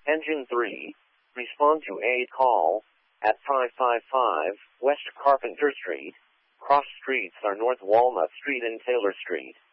Engine 3, respond to aid call at 555 West Carpenter Street. Cross streets are North Walnut Street and Taylor Street.